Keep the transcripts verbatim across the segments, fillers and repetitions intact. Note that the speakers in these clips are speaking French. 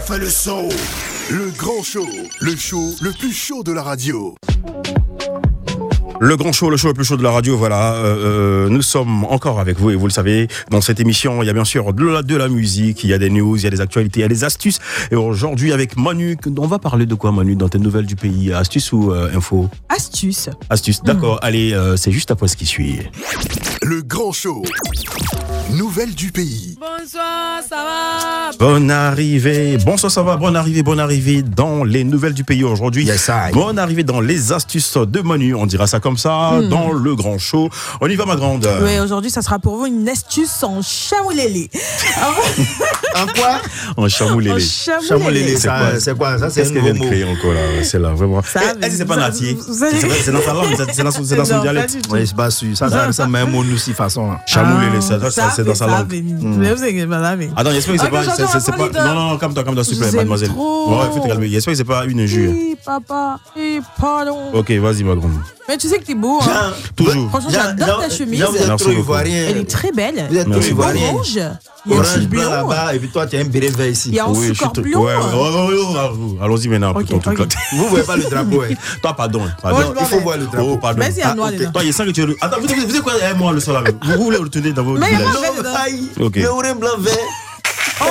fait le son. Le grand show, le show le plus chaud de la radio. Le grand show, le show le plus chaud de la radio, voilà, euh, nous sommes encore avec vous et vous le savez, dans cette émission, il y a bien sûr de la, de la musique, il y a des news, il y a des actualités, il y a des astuces. Et aujourd'hui avec Manu, on va parler de quoi Manu, dans tes nouvelles du pays, astuces ou euh, info? Astuces. Astuces, d'accord, mmh. Allez, euh, c'est juste après ce qui suit. Le grand show, nouvelles du pays. Bonsoir, ça va? Bonne arrivée, bonsoir, ça va, bonne arrivée, bonne arrivée dans les nouvelles du pays aujourd'hui. Yes, I. Bonne arrivée dans les astuces de Manu, on dira ça comme ça, mmh. dans le grand show. On y va, ma grande. Oui, aujourd'hui, ça sera pour vous une astuce en chamoulélé. En quoi? En chamoulélé. En chamoulélé. C'est quoi, c'est quoi ça? C'est Qu'est-ce qu'elle vient de créer encore là? C'est là, vraiment. Ça, eh, eh, c'est pas Natier. Allez... C'est dans sa langue, c'est dans son, c'est dans son dialecte. Oui, c'est pas sûr. Ça, ça, ça met un mot nous si façon. Chamoulélé, ça, ça, ça, c'est dans sa langue. Mmh. Attends, j'espère que c'est pas, c'est, c'est, c'est pas. Non, non, non, calme-toi, calme-toi, s'il te plaît, mademoiselle. Ouais, faut te calmer. J'espère que c'est pas une injure. Oui, papa. Oui, pardon. Ok, vas-y, ma grande. Mais tu sais que t'es beau, hein? Toujours. Franchement, j'adore ta chemise. Merci beaucoup. Elle est très belle. Vous êtes trop ivoirien. Orange. Il y a un petit blond là-bas, et puis toi, tu as un béret vert ici. Il y a un Oui, sucre je suis blond. ouais, ouais, ouais, ouais, allons-y maintenant. Ok, ton truc ok. là. Vous ne voyez pas le drapeau, hein? Toi, pardon. pardon. Il faut voir le drapeau. Oh, pardon. Mais il y a Ah, noir ok. dedans. Toi, il sent que tu es. Attends, vous vous vous êtes quoi, eh, moi, le sol avec vous? Vous voulez le tenir dans votre Mais il y a village? pas de vert dedans. Ok. Le orange blanc vert. Oh,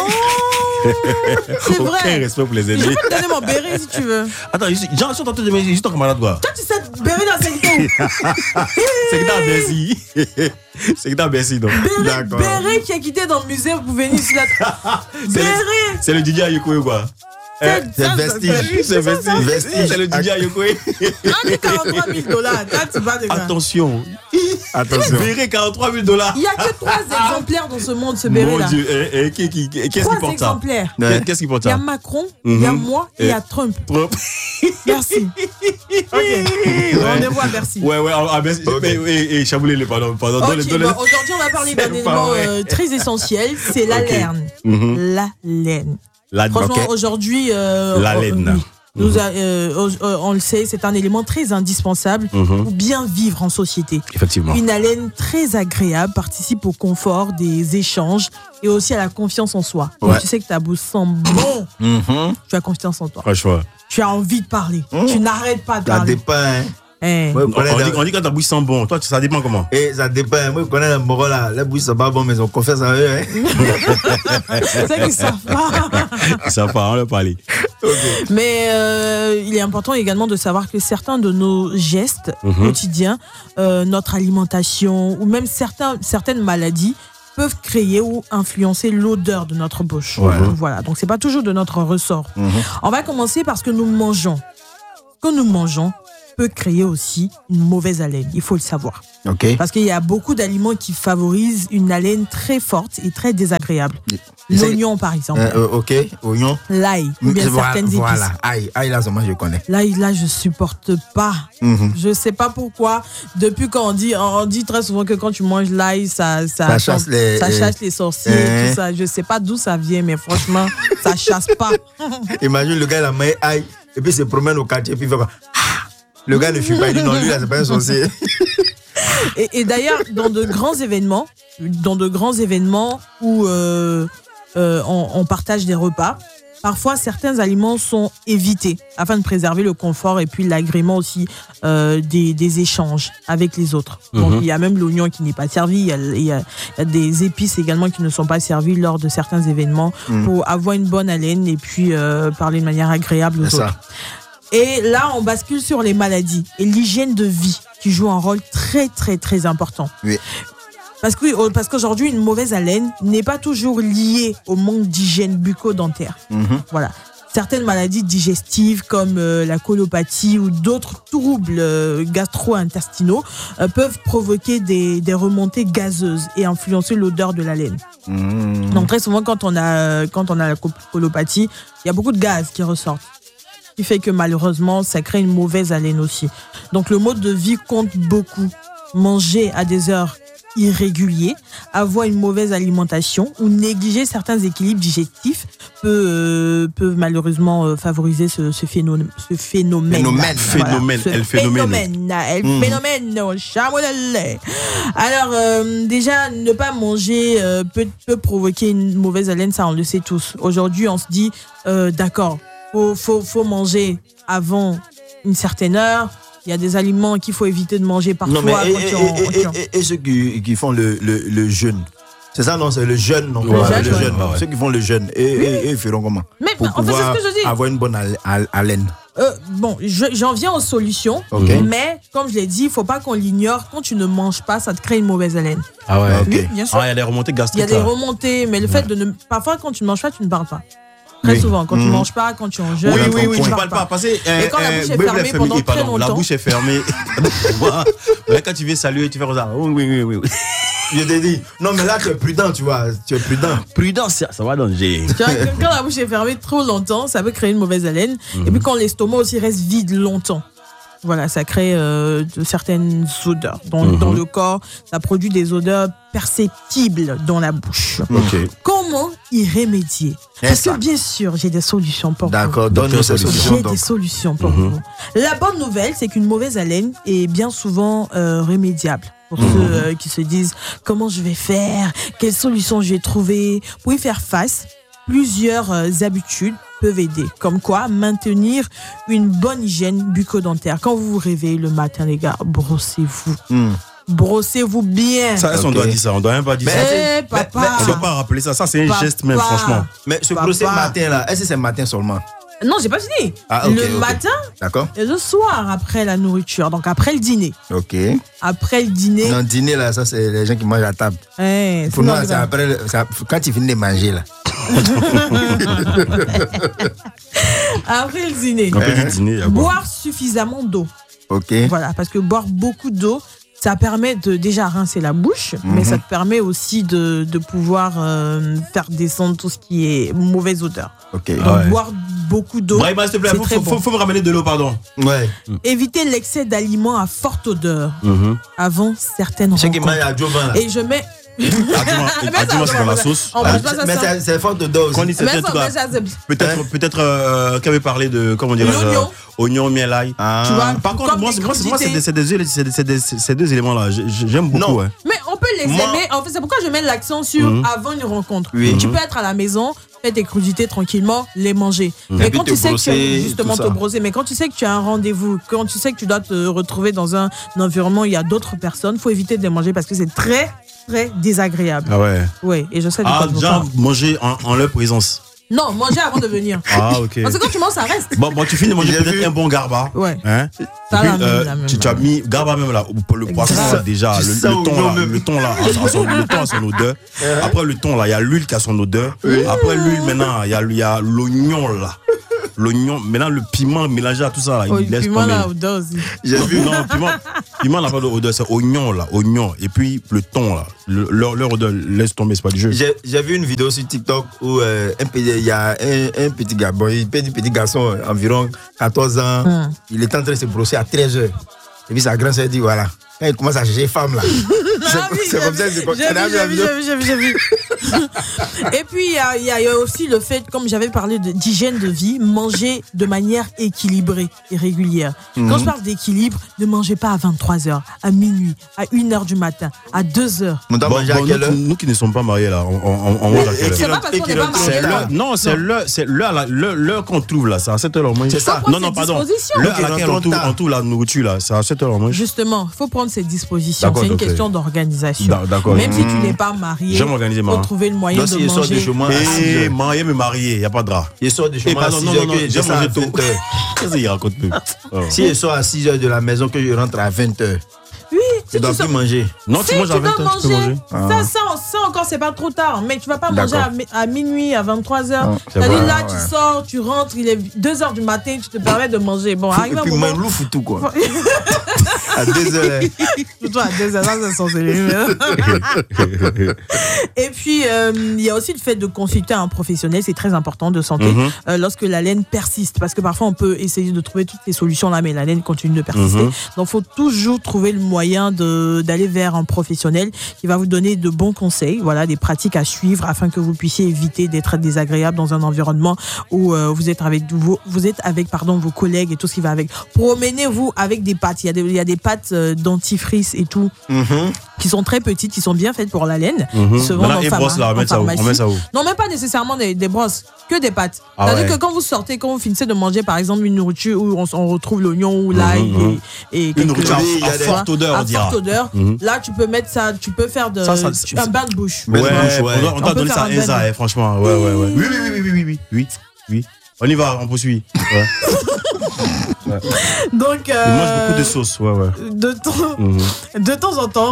c'est Aucun vrai. respect pour les Je aînés. peux te donner mon béret si tu veux. Attends, je suis Jean, je suis en train de me juste ton camarade, quoi. Toi, tu sais béret dans cette vidéo. C'est que dans Bercy. C'est que dans Bercy, donc. Béret, béret qui a quitté dans le musée pour venir ici. Là. C'est le- Béret. C'est le D J Ayoko, quoi. Hein? C'est Ça, ça, vestige. ça, C'est Vestige. Vestige. C'est le D J Ayoko. Un quarante-trois mille dollars. Toi, tu vas de quoi? Attention. Attention. Béret quarante-trois mille dollars. Il n'y a que trois exemplaires dans ce monde, ce Mon béret-là. Dieu. Et, et, qui, qui, qui- qu'est-ce Trois qui porte ça? exemplaires. Ouais. Qu'est-ce qui porte Il y a ça? Macron, il y a Mhm. moi et il y a Trump. Trump. Merci. Ok. Rendez-vous à Bercy. Ouais, ouais, ah, Bercy. Ok. Mais, et, et Chaboulé, pardon. pardon. Dans Ok, les- dans les- bon, aujourd'hui, on va parler d'un C'est pas élément vrai. euh, très essentiel, c'est la Ok. laine. Mhm. La laine. La Franchement, ok. aujourd'hui, euh, La euh, laine. oui. Nous a- euh, euh, on le sait, c'est un élément très indispensable Mhm. pour bien vivre en société. Effectivement. Une haleine très agréable participe au confort des échanges et aussi à la confiance en soi. Donc, Ouais. tu sais que ta bouche sent bon, Mhm. tu as confiance en toi. Franchement. Tu as envie de parler. Mmh. Tu n'arrêtes pas de Ça parler. dépend, hein. Eh. Moi, je On, connais on dit, la- on dit quand ta bouche sent bon. Toi, ça dépend comment? Eh, ça dépend. Moi, je connais la morale là. La bouche, ça va bon, mais ils ont confiance en eux, hein. C'est que ça va. Ça va, on va parler. Mais euh, il est important également de savoir que certains de nos gestes Mhm. quotidiens, euh, notre alimentation ou même certains, certaines maladies peuvent créer ou influencer l'odeur de notre bouche. Ouais. Voilà, donc c'est pas toujours de notre ressort. Mhm. On va commencer par ce que nous mangeons. Ce que nous mangeons peut créer aussi une mauvaise haleine, il faut le savoir. Ok. Parce qu'il y a beaucoup d'aliments qui favorisent une haleine très forte et très désagréable. C'est- L'oignon par exemple, Euh, euh, ok, oignon. l'ail ou bien Voilà, certaines épices. Voilà, aïe, aïe, là, moi, je connais. L'ail, là, je supporte pas. Mhm. Je sais pas pourquoi. Depuis quand on dit, on dit très souvent que quand tu manges l'ail, ça, ça, Ça chasse les- ça euh, chasse les sorciers, euh. tout ça. Je sais pas d'où ça vient, mais franchement, ça chasse pas. Imagine le gars, il a maillé aïe, et puis il se promène au quartier, puis il fait quoi? Ah! Le gars ne fuit pas, il dit non, lui, là, c'est pas un sorcier. Et, et d'ailleurs, dans de grands événements, dans de grands événements où euh, euh, on, on partage des repas, parfois certains aliments sont évités afin de préserver le confort et puis l'agrément aussi euh, des, des échanges avec les autres. Donc Mhm. il y a même l'oignon qui n'est pas servi, il y a, il y a- il y a des épices également qui ne sont pas servies lors de certains événements Mhm. pour avoir une bonne haleine et puis euh, parler de manière agréable aux C'est autres. ça. Et là, on bascule sur les maladies et l'hygiène de vie qui joue un rôle très, très, très important. Oui. Parce que, parce qu'aujourd'hui, une mauvaise haleine n'est pas toujours liée au manque d'hygiène bucco-dentaire. Mhm. Voilà. Certaines maladies digestives comme euh, la colopathie ou d'autres troubles euh, gastro-intestinaux euh, peuvent provoquer des, des remontées gazeuses et influencer l'odeur de la laine. Mhm. Donc très souvent, quand on a, quand on a la co- colopathie, il y a beaucoup de gaz qui ressortent. Ce qui fait que malheureusement, ça crée une mauvaise haleine aussi. Donc le mode de vie compte beaucoup. Manger à des heures irrégulier, avoir une mauvaise alimentation ou négliger certains équilibres digestifs peut, euh, peut malheureusement euh, favoriser ce, ce phénomène. Ce phénomène. Phénomène. Voilà. Phénomène. Ce El phénomène. phénomène. El Mhm. phénomène. au chameau de lait. Alors, euh, déjà, ne pas manger euh, peut, peut provoquer une mauvaise haleine, ça on le sait tous. Aujourd'hui, on se dit, euh, d'accord, faut, faut, faut manger avant une certaine heure. Il y a des aliments qu'il faut éviter de manger parfois. Non, mais et, quand et, tu en- et, quand tu en- et, et, et ceux qui, qui font le, le, le jeûne. C'est ça, non? C'est le jeûne, non? Le Ouais, jeûne, le jeûne. ouais, ouais. Ceux qui font le jeûne. Et, et, et ils feront comment? Mais Pour en fait, c'est pouvoir ce que je dis. avoir une bonne hal- hal- haleine. Euh, bon, je- j'en viens aux solutions, Ok. mais comme je l'ai dit, il ne faut pas qu'on l'ignore. Quand tu ne manges pas, ça te crée une mauvaise haleine. Ah ouais. Ok. Oui, bien sûr. Ah, il y a les remontées Il y a gastriques. des là. remontées, mais le fait de ne. Parfois, quand tu ne manges pas, tu ne parles pas. Très Oui. souvent, quand tu ne Mhm. manges pas, quand tu es en jeûne, Oui, tu oui, oui, ne tu parles parles pas. Parce que, euh, Et quand la euh, bouche est oui, fermée la pendant famille- très pardon, La longtemps. bouche est fermée. Ouais, quand tu viens saluer, tu fais ça. Oui, oui, oui, oui. Je t'ai dit. Non, mais là, tu es prudent, tu vois. Tu es prudent. Prudence, ça, ça va danger. Tu vois, quand la bouche est fermée trop longtemps, ça peut créer une mauvaise haleine. Et puis quand l'estomac aussi reste vide longtemps, voilà, ça crée euh, de certaines odeurs. Dans, Mhm. dans le corps, ça produit des odeurs perceptibles dans la bouche. Ok. Comment y remédier? C'est Parce ça. que bien sûr, j'ai des solutions pour vous. D'accord, donne-nous ces solutions. J'ai donc. des solutions pour Mhm. vous. La bonne nouvelle, c'est qu'une mauvaise haleine est bien souvent euh, remédiable. Pour Mhm. ceux euh, qui se disent comment je vais faire, quelle solution je vais trouver. Pour y faire face, plusieurs euh, habitudes peuvent aider. Comme quoi, maintenir une bonne hygiène bucco-dentaire. Quand vous vous réveillez le matin, les gars, brossez-vous. Hmm. Brossez-vous bien. Ça, on Ok. doit dire ça. On doit même pas dire Mais ça. Eh, mais- papa. On doit pas rappeler ça. Ça, c'est un Papa. geste même, franchement. Mais ce Papa. procès matin, là, est-ce que c'est matin seulement? Non, j'ai pas fini. Ah, ok, le ok. matin D'accord? et le soir après la nourriture. Donc après le dîner. Ok. Après le dîner. Dans le dîner, là, ça, c'est les gens qui mangent à table. eh, Pour sinon, nous, c'est après, le- c'est ap- quand tu finis de manger, là. après le dîner. Un petit dîner. à boire. Boire suffisamment d'eau. Ok. Voilà, parce que boire beaucoup d'eau, ça permet de déjà rincer la bouche, mais ça te permet aussi de, de pouvoir euh, faire descendre tout ce qui est mauvaise odeur. Ok. Donc, ouais. boire beaucoup d'eau. Brahima, s'il te plaît, c'est faut, très faut, bon. faut, faut me ramener de l'eau, pardon. Ouais. Éviter l'excès d'aliments à forte odeur Mhm. avant certaines Ceux qui rencontres. mangent à Jovan, là. Et je mets. Adjuma, Mais Adjuma, ça, c'est dans la ça, sauce. on mange pas ça Mais sans- c'est- c'est fort de dos Quand on aussi. dit c'est Mais peut-être ça, mais ça, c'est- peut-être Hein? peut-être euh, qu'avait parlé de comment dirais-je L'oignon. euh, oignon, miel, ail. Ah. Tu vois, Par contre, comme moi, des c'est- moi, c'est- moi, c'est crudités. des- c'est des huiles, c'est des- c'est des- ces deux éléments-là. J'ai- J'aime beaucoup. Non. hein. Mais on peut les Moi- aimer. En fait, c'est pourquoi je mets l'accent sur Mhm. avant une rencontre. Oui. Tu Mhm. peux être à la maison, faire tes crudités tranquillement, les manger. Et Mais puis quand te tu sais que tu brosser, as justement tout te ça. brosser, mais quand tu sais que tu as un rendez-vous, quand tu sais que tu dois te retrouver dans un, un environnement où il y a d'autres personnes, faut éviter de les manger parce que c'est très très désagréable. Ah ouais. Oui, et je sais de Ah, quoi je vous déjà, parle. manger en, en leur présence. Non, manger avant de venir. Ah, ok. Parce que quand tu manges, ça reste. Bon, bon, tu finis de manger J'ai peut-être vu. un bon garba. Ouais. Hein? Ça, Et puis, la même, euh, la même, tu, tu as la mis garba même là, ou le poisson Grave. là, déjà, Tu le, sens le au thon nom là, même. le thon là, a- a son- le thon a son odeur. Après le thon là, il y a l'huile qui a son odeur. Après l'huile maintenant, il y a, il y a l'oignon là. L'oignon, maintenant le piment mélangé à tout ça là, Oh, il le laisse piment tomber. là, odeur aussi. J'ai Non, vu. non, piment, piment n'a pas d'odeur, c'est oignon là, oignon. Et puis le thon là, le- leur, leur odeur laisse tomber, c'est pas du jeu. J'ai j'ai vu une vidéo sur TikTok où euh, un petit- il y a un, un petit gars, bon, il petit, petit garçon, euh, environ quatorze ans, Hum. il est en train de se brosser à treize heures. Et puis sa grande sœur dit voilà, quand il commence à chercher femme là, c'est Ah oui, c'est j'ai comme ça vu, que c'est j'ai vu, j'ai vu, j'ai vu, j'ai vu, j'ai vu. Et puis, il y a- il y, a- il y a aussi le fait, comme j'avais parlé de- d'hygiène de vie, manger de manière équilibrée et régulière. Quand je parle d'équilibre, ne mangez pas à vingt-trois heures, à minuit, à une heure du matin, à deux heures. On doit Bon, manger bon, à quelle nous, heure? nous qui ne sommes pas mariés là, on, on, on mange à quelle C'est heure? pas parce qu'on n'est pas mariés, C'est là. l'heure, non, c'est l'heure, c'est l'heure, là, l'heure, l'heure qu'on trouve là, c'est à sept heures on mange. C'est ça. Faut Non, non, prendre ses pardon. dispositions. L'heure à Ok, laquelle dans on ton trouve, temps. on trouve la nourriture là, c'est à sept heures on mange. Justement, il faut prendre ses dispositions. D'accord, C'est une donc, question d'organisation. D'a- D'accord. Même si tu n'es pas marié, J'aime organiser il ma. faut trouver le moyen Donc de s'il sort de manger. chez moi à six Et heures, marié mais marié, il n'y a pas de drap. il sort de chez Eh, moi à pardon, six non, heures non, que non, je j'ai descends à mangé tôt. vingt heures. Qu'est-ce qu'il raconte plus? Oh. Si il sort à six heures de la maison, que je rentre à vingt heures, Oui, je si ne dois tu plus sors- manger. Non, Si, tu manges à tu vingt dois heures, tu peux manger. Ah. Ça, ça, ça encore, c'est pas trop tard. Mais tu vas pas manger D'accord. à, mi- à minuit, à vingt-trois heures. Ah, c'est C'est-à-dire vrai, là, ouais. tu sors, tu rentres, il est deux heures du matin, tu te permets de manger. Bon, Et arrive un puis moment. Manlou fout tout quoi. À deux heures. Surtout à deux heures, ça, c'est censé les Et puis, euh, il y a aussi le fait de consulter un professionnel, c'est très important de santé, mm-hmm. euh, lorsque la laine persiste. Parce que parfois, on peut essayer de trouver toutes les solutions là, mais la laine continue de persister. Mm-hmm. Donc, il faut toujours trouver le moyen de, d'aller vers un professionnel qui va vous donner de bons conseils, voilà, des pratiques à suivre afin que vous puissiez éviter d'être désagréable dans un environnement où euh, vous êtes avec, vos, vous êtes avec pardon, vos collègues et tout ce qui va avec. Promenez-vous avec des pâtes. Il y a des, il y a des pâtes euh, dentifrice et tout. Mm-hmm. Qui sont très petites, qui sont bien faites pour la laine. Mm-hmm. Se vendent en, et pharma, brosse, là, en pharmacie. On met ça où? Non, même pas nécessairement des, des brosses, que des pâtes. Ah C'est-à-dire ouais. que quand vous sortez, quand vous finissez de manger, par exemple, une nourriture où on, on retrouve l'oignon ou l'ail mm-hmm. et, et une nourriture à, à forte odeur, à on dira. forte odeur. Mm-hmm. Là, tu peux mettre ça, tu peux faire de, ça, ça, tu, un bain de bouche. Ouais, ouais, ouais. on doit, on doit donner ça à Enza, eh, franchement. Ouais, ouais, ouais. Oui, oui, oui, oui, oui, oui, oui, oui. On y va, on poursuit. Ouais. Ouais. Donc, euh, il mange beaucoup de sauce, ouais, ouais. De temps, mm-hmm. de temps en temps,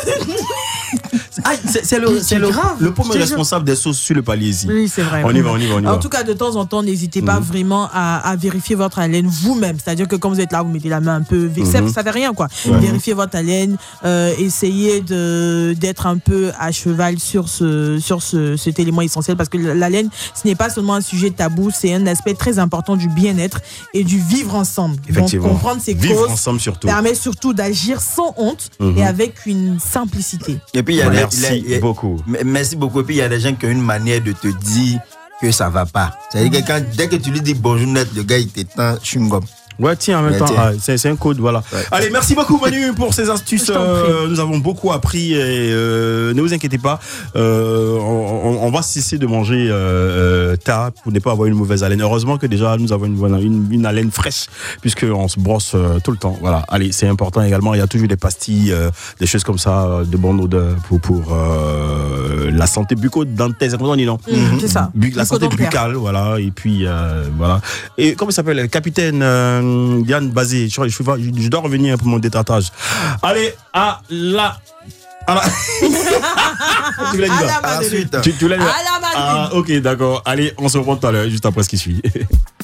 ah, c'est, c'est le, c'est le, le premier responsable des sauces sur le palier ici. Oui, c'est vrai. On y va, on y va, on y va. En tout cas, de temps en temps, n'hésitez pas mm-hmm. vraiment à, à vérifier votre haleine vous-même. C'est-à-dire que quand vous êtes là, vous mettez la main un peu, mm-hmm. ça, ça fait rien, quoi. Ouais. Vérifiez votre haleine, euh, essayez de, d'être un peu à cheval sur ce, sur ce, cet élément essentiel parce que l'haleine, ce n'est pas seulement un sujet tabou, c'est un aspect très important du bien-être et du vivre ensemble. Effectivement. Donc, comprendre ces vivre causes ensemble surtout. permet surtout d'agir sans honte mm-hmm. et avec une simplicité. Et puis, il y a ouais, des, merci il y a, beaucoup. Merci beaucoup. Et puis, il y a des gens qui ont une manière de te dire que ça va pas. C'est-à-dire que quand, dès que tu lui dis bonjour net, le gars, il t'éteint chewing-gum. Ouais, tiens, en même ouais, temps, ah, c'est, c'est un code, voilà. Ouais. Allez, merci beaucoup Manu pour ces astuces. Euh, nous avons beaucoup appris et euh, ne vous inquiétez pas, euh, on, on va cesser de manger euh, tas pour ne pas avoir une mauvaise haleine. Heureusement que déjà nous avons une, une, une haleine fraîche puisqu'on se brosse euh, tout le temps. Voilà. Allez, c'est important également. Il y a toujours des pastilles, euh, des choses comme ça de bonne odeur pour pour euh, la santé bucco-dentaire. On dit non. Mmh, c'est ça. Bu- la santé buccale, voilà. Et puis euh, voilà. Et comment il s'appelle, le capitaine. Euh, Diane Bazé, je, je, je dois revenir pour mon détartrage. Allez, à la. À la. tu voulais dire à la suite. Tu, tu voulais dire à la ah, ok, d'accord. Allez, on se reprend tout à l'heure, juste après ce qui suit.